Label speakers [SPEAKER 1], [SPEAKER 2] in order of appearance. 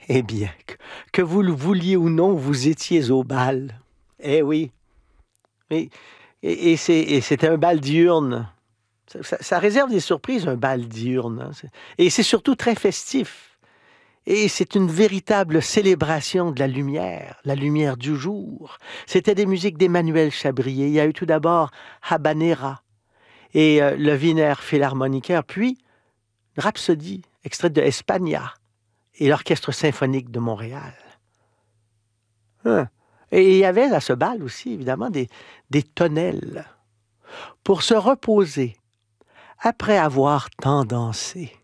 [SPEAKER 1] Eh bien, que vous le vouliez ou non, vous étiez au bal. Eh oui, et et c'était un bal diurne. Ça réserve des surprises, un bal diurne, hein, et c'est surtout très festif et c'est une véritable célébration de la lumière du jour. C'était des musiques d'Emmanuel Chabrier. Il y a eu tout d'abord Habanera et le Wiener Philharmoniker, puis Rhapsodie, extraite de España et l'Orchestre symphonique de Montréal. Hein. Et il y avait à ce bal aussi, évidemment, des tonnelles pour se reposer après avoir tant dansé.